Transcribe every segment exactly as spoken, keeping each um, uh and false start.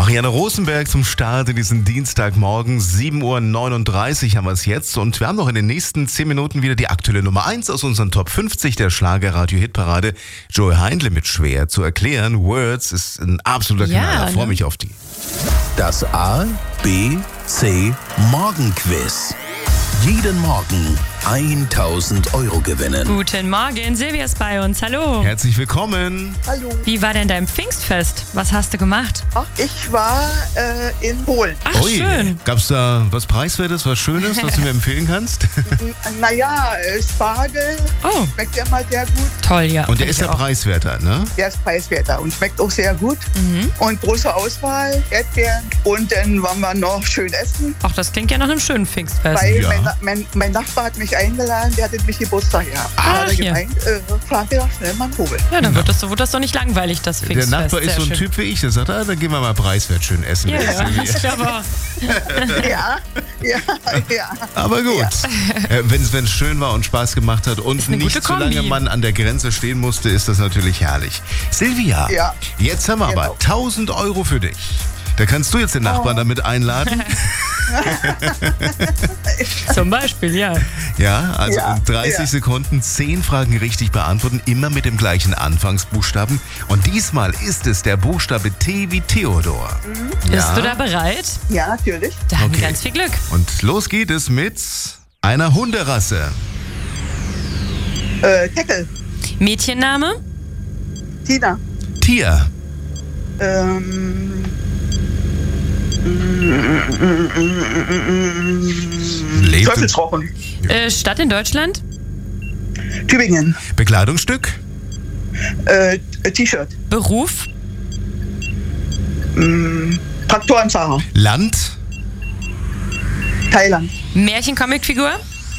Marianne Rosenberg zum Start in diesen Dienstagmorgen. sieben Uhr neununddreißig haben wir es jetzt. Und wir haben noch in den nächsten zehn Minuten wieder die aktuelle Nummer eins aus unseren Top fünfzig der Schlager-Radio-Hitparade. Joey Heindle mit Schwer zu erklären. Words ist ein absoluter Ja, Knaller. ne? Freue mich auf die. Das A, B, C Morgenquiz. Jeden Morgen tausend Euro gewinnen. Guten Morgen, Silvia ist bei uns. Hallo. Herzlich willkommen. Hallo. Wie war denn dein Pfingstfest? Was hast du gemacht? Ach, ich war äh, in Polen. Ach, schön. Gab es da was Preiswertes, was Schönes, was du mir empfehlen kannst? Naja, äh, Spargel Oh, schmeckt ja mal sehr gut. toll, ja. Und der Find ist ich ja auch. preiswerter, ne? Der ist preiswerter und schmeckt auch sehr gut. Mhm. Und große Auswahl, Erdbeeren. Und dann waren wir noch schön essen. Ach, das klingt ja nach einem schönen Pfingstfest. Weil Ja. mein, Na- mein, mein Nachbar hat mich eingeladen, der hatte mich Geburtstag gehabt. Ach, Da hat er ja. gemeint, äh, fahren wir doch schnell mal Vogel. Ja, dann wird das, so, wird das doch nicht langweilig, das Der Pfingstfest. Nachbar ist Sehr so ein schön. Typ wie ich, der sagt, ah, dann gehen wir mal preiswert schön essen. Ja, ja, Silvia. ich glaube auch. Ja, ja, ja. Aber gut, äh, wenn es schön war und Spaß gemacht hat und eine nicht gute zu lange Kombi. man an der Grenze stehen musste, ist das natürlich herrlich. Silvia, Ja. jetzt haben wir aber Genau. tausend Euro für dich. Da kannst du jetzt den Nachbarn Oh. damit einladen. Zum Beispiel, ja. Ja, also Ja, in dreißig ja. Sekunden zehn Fragen richtig beantworten, immer mit dem gleichen Anfangsbuchstaben. Und diesmal ist es der Buchstabe T wie Theodor. Mhm. Bist du da bereit? Ja, natürlich. Dann Okay. ganz viel Glück. Und los geht es mit einer Hunderasse. Äh, Teckel, Mädchenname? Tina, Tier. ähm, Lebt- Teufelsrochen, Äh, Stadt in Deutschland? Tübingen, Bekleidungsstück. äh, T-Shirt, Beruf? Traktorenfahrer, Land. Thailand. Märchen-Comicfigur?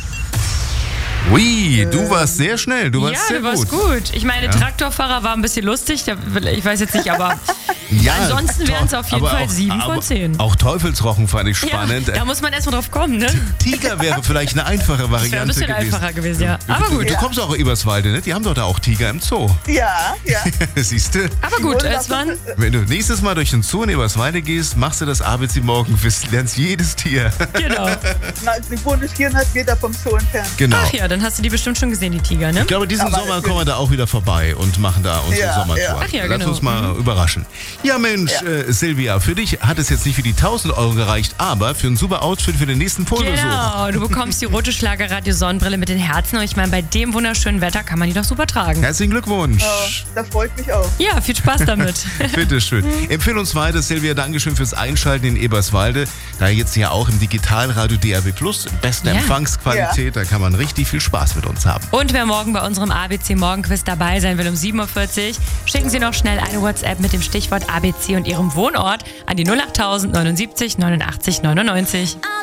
Ui, du warst sehr schnell. Du warst Ja, sehr du warst gut. gut. Ich meine, Traktorfahrer war ein bisschen lustig. da- Ich weiß jetzt nicht, aber Ja, ansonsten wären es auf jeden aber Fall auch- sieben von aber zehn. Auch Teufelsrochen fand ich spannend. Ja, da muss man erstmal drauf kommen, ne? Tiger wäre vielleicht eine einfache Variante Das wäre ein bisschen gewesen. einfacher gewesen, ja. Aber Du, gut. du kommst auch Eberswalde, ne? Die haben doch da auch Tiger im Zoo. Ja, ja. Siehst du? Aber gut, wurde es das- waren. Wenn du nächstes Mal durch den Zoo in Eberswalde gehst, machst du das A B C Morgenquiz, lernst jedes Tier. Genau. Na, ich wohne vierhundert Meter vom Zoo entfernt. Genau. Ach ja, dann hast du die bestimmt schon gesehen, die Tiger, ne? Ich glaube, diesen Aber Sommer es- kommen wir da auch wieder vorbei und machen da unsere Ja, Sommertour. ja. Ach ja, Lass genau. uns mal überraschen. Ja, Mensch, Ja. Äh, Silvia, für dich hat es jetzt nicht für die tausend Euro gereicht, aber für ein super Outfit für den nächsten Poolbesuch. Genau, du bekommst die rote Schlagerradio-Sonnenbrille mit den Herzen und ich meine, bei dem wunderschönen Wetter kann man die doch super tragen. Herzlichen Glückwunsch. Oh, das freut mich auch. Ja, viel Spaß damit. Bitteschön. Empfehl uns weiter, Silvia. Dankeschön fürs Einschalten in Eberswalde. Da jetzt ja auch im Digitalradio D R B Plus, beste Ja. Empfangsqualität. Da kann man richtig viel Spaß mit uns haben. Und wer morgen bei unserem A B C Morgenquiz dabei sein will um sieben Uhr vierzig, schicken Sie noch schnell eine WhatsApp mit dem Stichwort A B C und Ihrem Wohnort an die null acht null null neunundsiebzig neunundachtzig neunundneunzig.